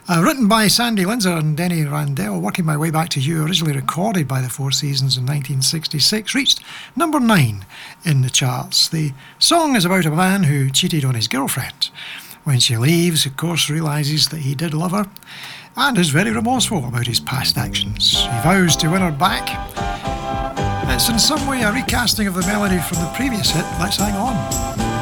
Written by Sandy Linzer and Denny Randell, working my way back to You, originally recorded by the Four Seasons in 1966, reached number 9 in the charts. The song is about a man who cheated on his girlfriend. When she leaves, of course, realises that he did love her and is very remorseful about his past actions. He vows to win her back. It's in some way a recasting of the melody from the previous hit, Let's Hang On.